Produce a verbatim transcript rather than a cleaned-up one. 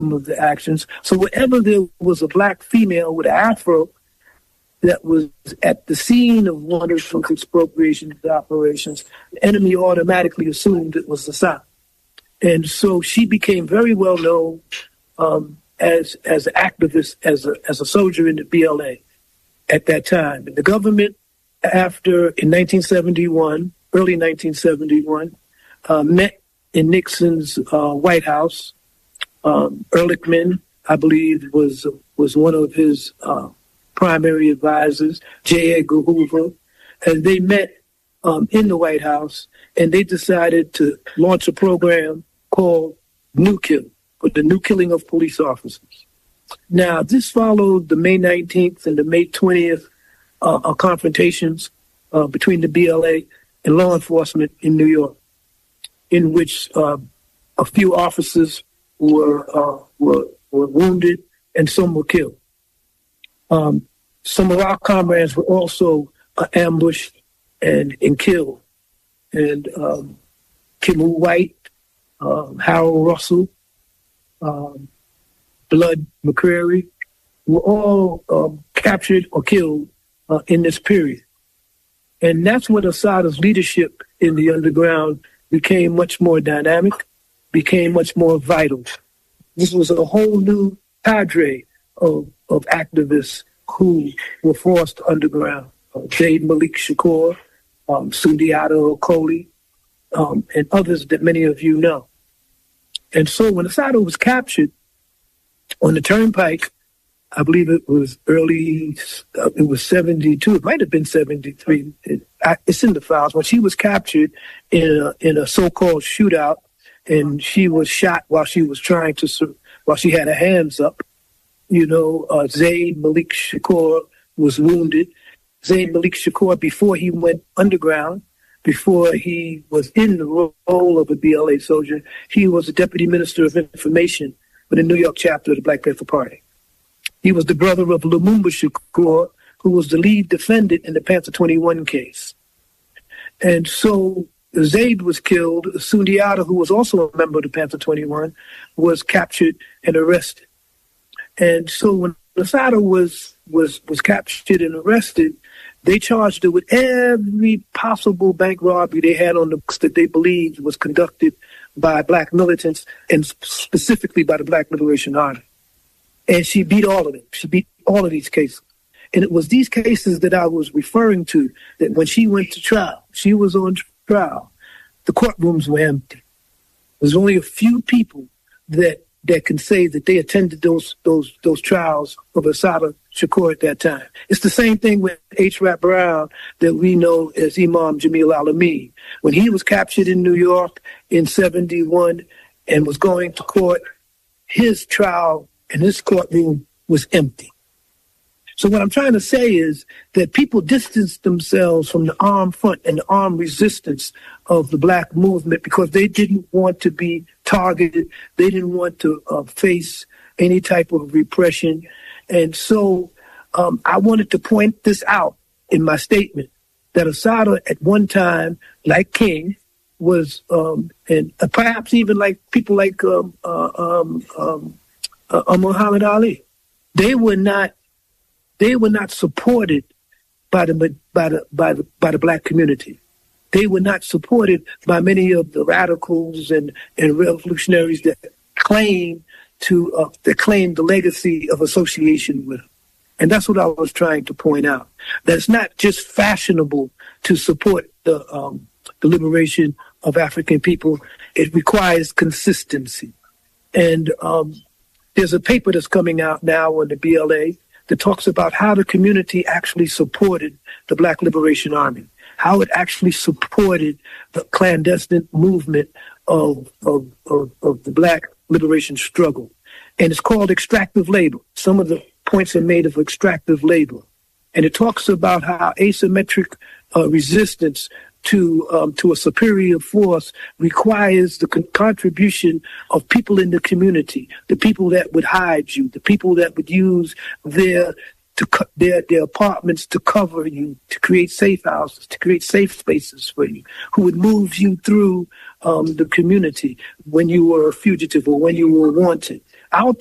of the actions. So wherever there was a black female with an afro that was at the scene of one of those expropriation operations, the enemy automatically assumed it was the South. And so she became very well known um, as as an activist, as a as a soldier in the B L A at that time. And the government, after in nineteen seventy-one, early nineteen seventy-one, uh, met in Nixon's uh, White House. Um, Ehrlichman, I believe, was was one of his uh, primary advisors, J. Edgar Hoover, and they met um, in the White House, and they decided to launch a program called New Kill, or the New Killing of Police Officers. Now, this followed the May nineteenth and the May twentieth uh, uh, confrontations uh, between the B L A and law enforcement in New York, in which uh, a few officers were, uh, were were wounded and some were killed. Um, some of our comrades were also uh, ambushed and, and killed. And um, Kimmel White, um, Harold Russell, um, Blood McCreary were all um, captured or killed uh, in this period. And that's when Assata's leadership in the underground became much more dynamic, became much more vital. This was a whole new cadre of, of activists who were forced underground. Uh, Zaid Malik Shakur, um, Sundiata Acoli, um, and others that many of you know. And so when Assata was captured on the Turnpike, I believe it was early, uh, it was seventy-two, it might have been seventy-three. It, I, it's in the files. When she was captured in a, in a so-called shootout, and she was shot while she was trying to, while she had her hands up. You know, uh, Zaid Malik Shakur was wounded. Zaid Malik Shakur, before he went underground, before he was in the role of a B L A soldier, he was a deputy minister of information for the New York chapter of the Black Panther Party. He was the brother of Lumumba Shakur, who was the lead defendant in the Panther twenty-one case. And so Zaid was killed. Sundiata, who was also a member of the Panther twenty-one, was captured and arrested. And so when Assata was, was, was captured and arrested, they charged her with every possible bank robbery they had on the books that they believed was conducted by black militants and specifically by the Black Liberation Army. And she beat all of them. She beat all of these cases. And it was these cases that I was referring to, that when she went to trial, she was on trial, the courtrooms were empty. There's only a few people that that can say that they attended those those those trials of Assata Shakur at that time. It's the same thing with H. Rap Brown that we know as Imam Jamil Al-Amin. When he was captured in New York in seventy-one and was going to court, his trial and his courtroom was empty. So what I'm trying to say is that people distanced themselves from the armed front and the armed resistance of the black movement because they didn't want to be targeted. They didn't want to uh, face any type of repression. And so um, I wanted to point this out in my statement, that Assata at one time, like King, was, um, and uh, perhaps even like people like um, uh, um, um, uh, Muhammad Ali, they were not They were not supported by the by the by the by the black community. They were not supported by many of the radicals and, and revolutionaries that claim to uh, that claim the legacy of association with them. And that's what I was trying to point out. That it's not just fashionable to support the um, the liberation of African people. It requires consistency. And um, there's a paper that's coming out now on the B L A that talks about how the community actually supported the Black Liberation Army, how it actually supported the clandestine movement of, of, of, of the Black liberation struggle. And it's called extractive labor. Some of the points are made of extractive labor. And it talks about how asymmetric uh, resistance to um, to a superior force requires the con- contribution of people in the community, the people that would hide you, the people that would use their to co- their their apartments to cover you, to create safe houses, to create safe spaces for you, who would move you through um, the community when you were a fugitive or when you were wanted. I'll